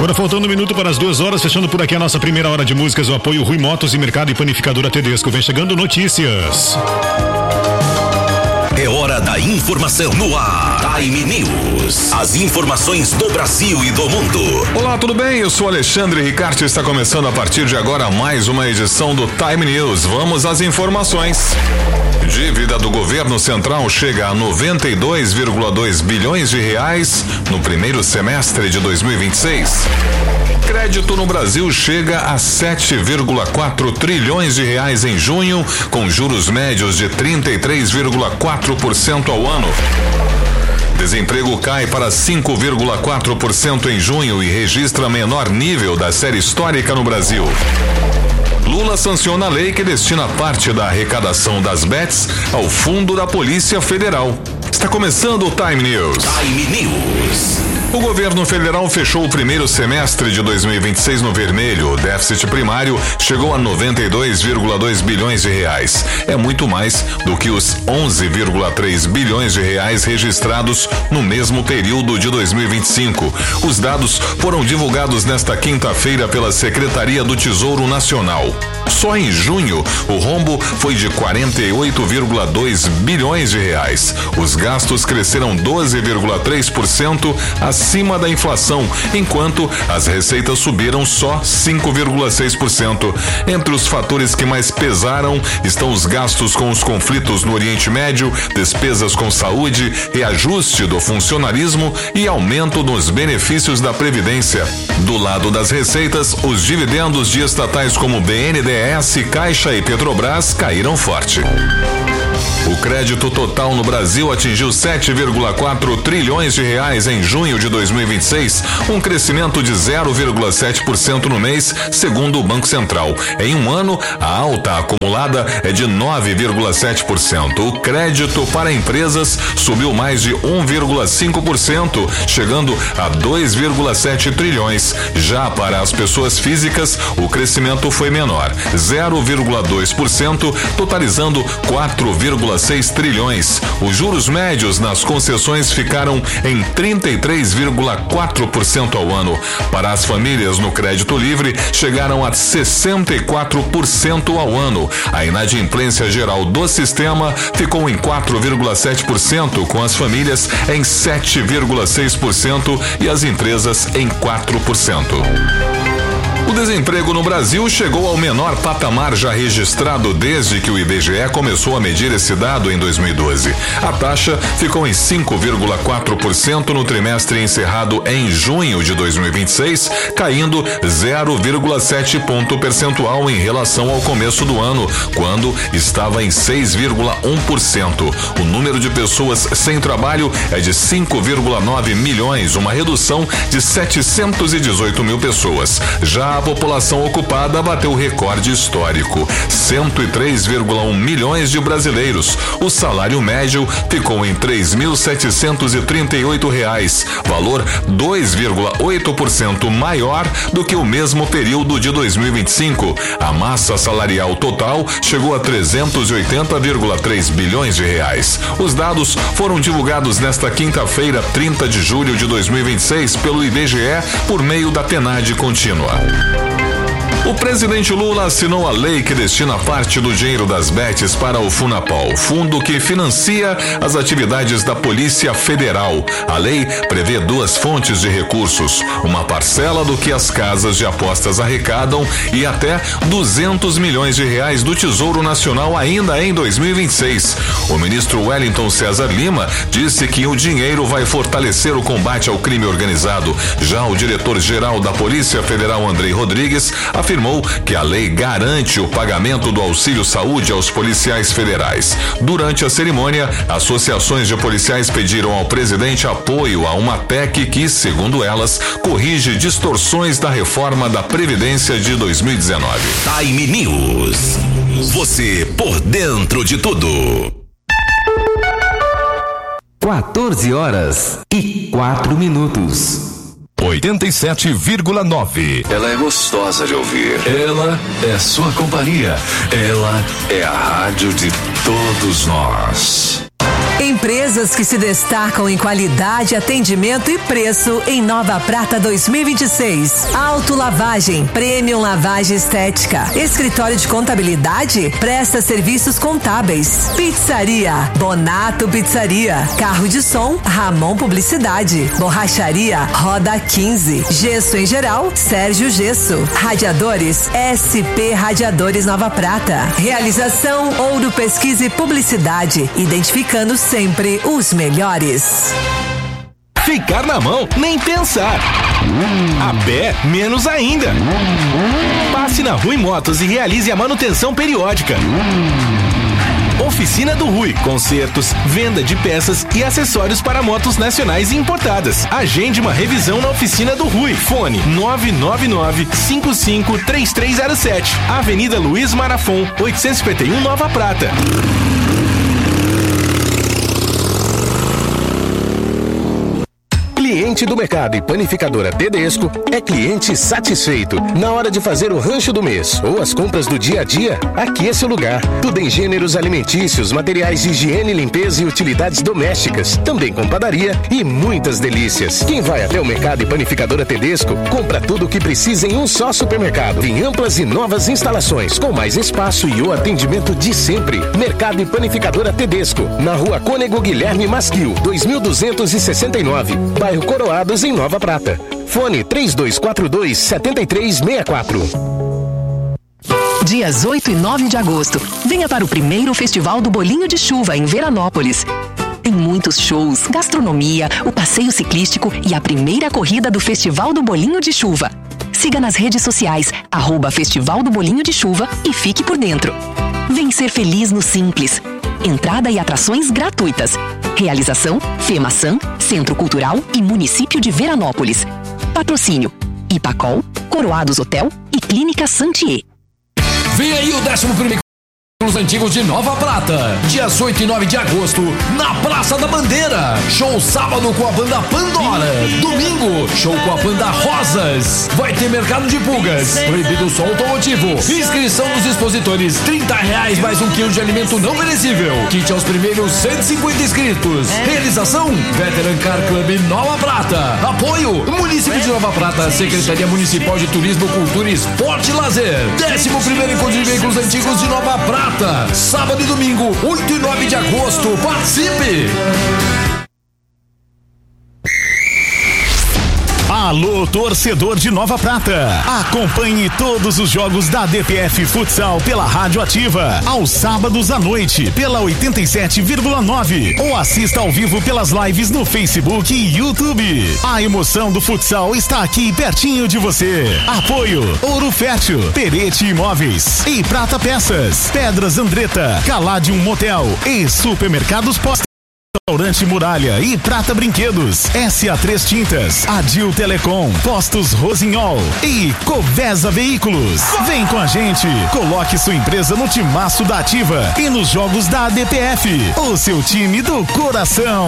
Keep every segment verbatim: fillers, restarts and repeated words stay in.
Agora faltando um minuto para as duas horas, fechando por aqui a nossa primeira hora de músicas, o apoio Rui Motos e Mercado e Panificadora Tedesco. Vem chegando notícias. É hora da informação no ar. Time News. As informações do Brasil e do mundo. Olá, tudo bem? Eu sou Alexandre Ricarte e está começando a partir de agora mais uma edição do Time News. Vamos às informações. Dívida do governo central chega a noventa e dois vírgula dois bilhões de reais no primeiro semestre de dois mil e vinte e seis. Crédito no Brasil chega a sete vírgula quatro trilhões de reais em junho, com juros médios de trinta e três vírgula quatro por cento ao ano. Desemprego cai para cinco vírgula quatro por cento em junho e registra menor nível da série histórica no Brasil. Lula sanciona a lei que destina parte da arrecadação das bets ao fundo da Polícia Federal. Está começando o Time News. Time News. O governo federal fechou o primeiro semestre de dois mil e vinte e seis no vermelho. O déficit primário chegou a noventa e dois vírgula dois bilhões de reais. É muito mais do que os onze vírgula três bilhões de reais registrados no mesmo período de dois mil e vinte e cinco. Os dados foram divulgados nesta quinta-feira pela Secretaria do Tesouro Nacional. Só em junho, o rombo foi de quarenta e oito vírgula dois bilhões de reais. Os gastos cresceram doze vírgula três por cento acima da inflação, enquanto as receitas subiram só cinco vírgula seis por cento. Entre os fatores que mais pesaram estão os gastos com os conflitos no Oriente Médio, despesas com saúde, reajuste do funcionalismo e aumento nos benefícios da Previdência. Do lado das receitas, os dividendos de estatais como B N D E S, Caixa e Petrobras caíram forte. O crédito total no Brasil atingiu sete vírgula quatro trilhões de reais em junho de dois mil e vinte e seis, um crescimento de zero vírgula sete por cento no mês, segundo o Banco Central. Em um ano, a alta acumulada é de nove vírgula sete por cento. O crédito para empresas subiu mais de um vírgula cinco por cento, chegando a dois vírgula sete trilhões. Já para as pessoas físicas, o crescimento foi menor, zero vírgula dois por cento, totalizando quatro vírgula seis trilhões. Os juros médios nas concessões ficaram em trinta e três vírgula quatro por cento ao ano. Para as famílias no crédito livre, chegaram a sessenta e quatro por cento ao ano. A inadimplência geral do sistema ficou em quatro vírgula sete por cento, com as famílias em sete vírgula seis por cento e as empresas em quatro por cento. O desemprego no Brasil chegou ao menor patamar já registrado desde que o I B G E começou a medir esse dado em dois mil e doze. A taxa ficou em cinco vírgula quatro por cento no trimestre encerrado em junho de dois mil e vinte e seis, caindo zero vírgula sete ponto percentual em relação ao começo do ano, quando estava em seis vírgula um por cento. O número de pessoas sem trabalho é de cinco vírgula nove milhões, uma redução de setecentos e dezoito mil pessoas. Já a população ocupada bateu recorde histórico, cento e três vírgula um milhões de brasileiros. O salário médio ficou em três mil setecentos e trinta e oito reais, valor dois vírgula oito por cento maior do que o mesmo período de dois mil e vinte e cinco. A massa salarial total chegou a trezentos e oitenta vírgula três bilhões de reais. Os dados foram divulgados nesta quinta-feira, trinta de julho de dois mil e vinte e seis, pelo I B G E por meio da PNAD contínua. O presidente Lula assinou a lei que destina parte do dinheiro das bets para o Funapol, fundo que financia as atividades da Polícia Federal. A lei prevê duas fontes de recursos, uma parcela do que as casas de apostas arrecadam e até duzentos milhões de reais do Tesouro Nacional ainda em dois mil e vinte e seis. O ministro Wellington César Lima disse que o dinheiro vai fortalecer o combate ao crime organizado. Já o diretor-geral da Polícia Federal, Andrei Rodrigues, afirmou que a lei garante o pagamento do auxílio saúde aos policiais federais. Durante a cerimônia, associações de policiais pediram ao presidente apoio a uma P E C que, segundo elas, corrige distorções da reforma da Previdência de dois mil e dezenove. Time News. Você por dentro de tudo. quatorze horas e quatro minutos. oitenta e sete vírgula nove. Ela é gostosa de ouvir. Ela é sua companhia. Ela é a rádio de todos nós. Em Empresas que se destacam em qualidade, atendimento e preço em Nova Prata dois mil e vinte e seis. Auto Lavagem, Premium Lavagem Estética. Escritório de Contabilidade, presta serviços contábeis. Pizzaria, Bonato Pizzaria. Carro de som, Ramon Publicidade. Borracharia, Roda quinze. Gesso em geral, Sérgio Gesso. Radiadores, S P Radiadores Nova Prata. Realização, Ouro Pesquisa e Publicidade. Identificando sempre os melhores. Ficar na mão, nem pensar. A pé, menos ainda. Passe na Rui Motos e realize a manutenção periódica. Oficina do Rui, consertos, venda de peças e acessórios para motos nacionais e importadas. Agende uma revisão na Oficina do Rui. Fone nove nove nove, cinco cinco três três zero sete. Avenida Luiz Marafon, oitocentos e cinquenta e um, Nova Prata. Cliente do mercado e panificadora Tedesco é cliente satisfeito. Na hora de fazer o rancho do mês ou as compras do dia a dia, aqui é seu lugar. Tudo em gêneros alimentícios, materiais de higiene, limpeza e utilidades domésticas. Também com padaria e muitas delícias. Quem vai até o mercado e panificadora Tedesco, compra tudo o que precisa em um só supermercado. Em amplas e novas instalações, com mais espaço e o atendimento de sempre. Mercado e panificadora Tedesco, na rua Cônego Guilherme Masquil, dois mil duzentos e sessenta e nove, bairro Coroados, em Nova Prata. Fone três dois quatro dois, sete três seis quatro. Dias oito e nove de agosto. Venha para o primeiro Festival do Bolinho de Chuva em Veranópolis. Tem muitos shows, gastronomia, o passeio ciclístico e a primeira corrida do Festival do Bolinho de Chuva. Siga nas redes sociais, arroba Festival do Bolinho de Chuva e fique por dentro. Vem ser feliz no Simples. Entrada e atrações gratuitas. Realização, FEMASAN, Centro Cultural e Município de Veranópolis. Patrocínio, Ipacol, Coroados Hotel e Clínica Santier. Vem aí o décimo primeiro Os Antigos de Nova Prata, dias oito e nove de agosto, na Praça da Bandeira. Show sábado com a banda Pandora. Domingo, show com a banda Rosas. Vai ter mercado de pulgas, proibido som automotivo. Inscrição dos expositores, trinta reais mais um quilo de alimento não perecível. Kit aos primeiros cento e cinquenta inscritos. Realização, Veteran Car Club Nova Prata. Apoio, Município de Nova Prata, Secretaria Municipal de Turismo, Cultura, Esporte e Lazer. décimo primeiro Encontro de Veículos Antigos de Nova Prata. Sábado e domingo, oito e nove de agosto. Participe! Alô, torcedor de Nova Prata. Acompanhe todos os jogos da D P F Futsal pela Rádio Ativa, aos sábados à noite, pela oitenta e sete vírgula nove. Ou assista ao vivo pelas lives no Facebook e YouTube. A emoção do futsal está aqui pertinho de você. Apoio Ouro Fértil, Perete Imóveis e Prata Peças, Pedras Andretta, Caladium Motel e Supermercados Posta. Restaurante Muralha e Prata Brinquedos, S A três Tintas, Adil Telecom, Postos Rosinhol e Covesa Veículos. Vem com a gente, coloque sua empresa no timaço da Ativa e nos jogos da A D P F, o seu time do coração.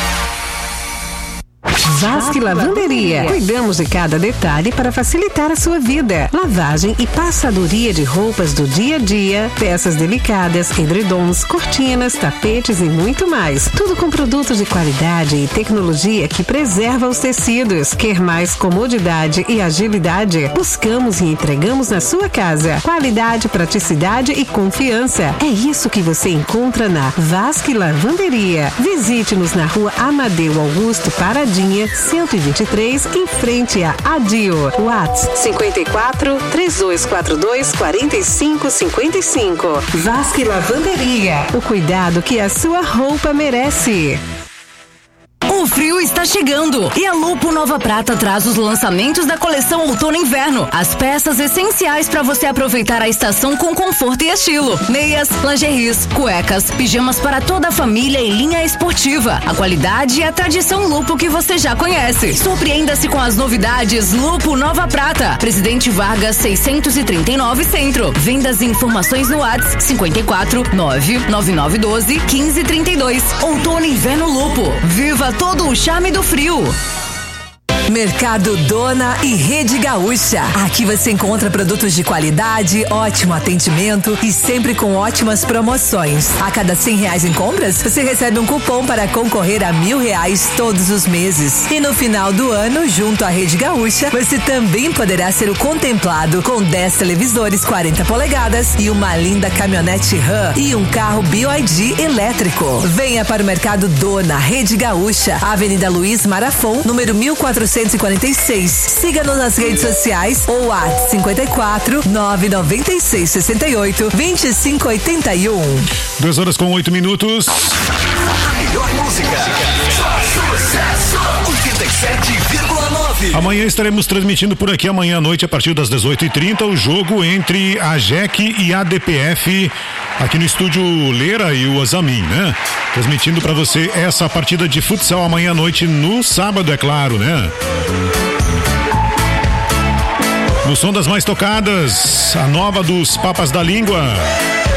Vasque Lavanderia. Cuidamos de cada detalhe para facilitar a sua vida. Lavagem e passadoria de roupas do dia a dia, peças delicadas, edredons, cortinas, tapetes e muito mais. Tudo com produtos de qualidade e tecnologia que preserva os tecidos. Quer mais comodidade e agilidade? Buscamos e entregamos na sua casa. Qualidade, praticidade e confiança. É isso que você encontra na Vasque Lavanderia. Visite-nos na rua Amadeu Augusto Paradinha, cento e vinte e três, em frente a Adio. WhatsApp cinquenta e quatro, três dois quatro dois, quarenta e cinco cinquenta e cinco. Vasque Lavanderia. O cuidado que a sua roupa merece. O frio está chegando e a Lupo Nova Prata traz os lançamentos da coleção Outono e Inverno. As peças essenciais para você aproveitar a estação com conforto e estilo. Meias, lingeries, cuecas, pijamas para toda a família e linha esportiva. A qualidade e a tradição Lupo que você já conhece. Surpreenda-se com as novidades Lupo Nova Prata. Presidente Vargas seiscentos e trinta e nove Centro. Vendas e informações no WhatsApp cinquenta e quatro, nove nove nove um dois, quinze trinta e dois. Outono e Inverno Lupo. Viva todo o charme do frio. Mercado Dona e Rede Gaúcha. Aqui você encontra produtos de qualidade, ótimo atendimento e sempre com ótimas promoções. A cada cem reais em compras, você recebe um cupom para concorrer a mil reais todos os meses. E no final do ano, junto à Rede Gaúcha, você também poderá ser o contemplado com dez televisores quarenta polegadas e uma linda caminhonete RAM e um carro B Y D elétrico. Venha para o Mercado Dona, Rede Gaúcha, Avenida Luiz Marafon, número mil quatrocentos e quarenta e seis. Siga-nos nas redes sociais ou WhatsApp cinquenta e quatro, nove nove seis, sessenta e oito, vinte e cinco oitenta e um. Duas horas com oito minutos. A melhor música. Sucesso. oitenta e sete vírgula nove. Amanhã estaremos transmitindo por aqui, amanhã à noite, a partir das dezoito e trinta, o jogo entre a J E C e a D P F, aqui no estúdio Leira e o Azamin, né? Transmitindo para você essa partida de futsal amanhã à noite, no sábado, é claro, né? No som das mais tocadas, a nova dos Papas da Língua.